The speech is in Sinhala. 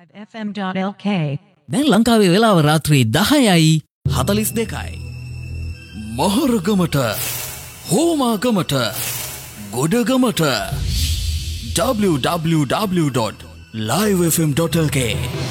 FM.lk දැන් ලංකාවේ වෙලාව රාත්‍රී 10:42යි. මහරගමට හෝමාගමට ගොඩගමට www.livefm.lk